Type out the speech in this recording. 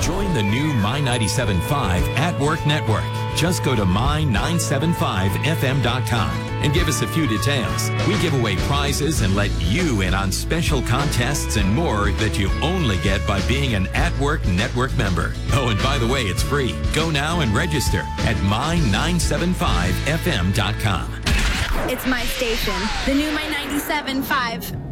Join the new My 97.5 At Work Network. Just go to my975fm.com and give us a few details. We give away prizes and let you in on special contests and more that you only get by being an At Work Network member. Oh, and by the way, it's free. Go now and register at my975fm.com. It's my station, the new My 97.5.